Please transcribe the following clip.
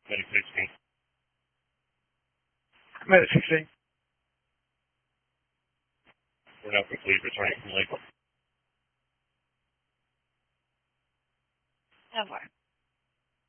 Minute 16. Minute 16. We're now complete, returning from Lake. No more.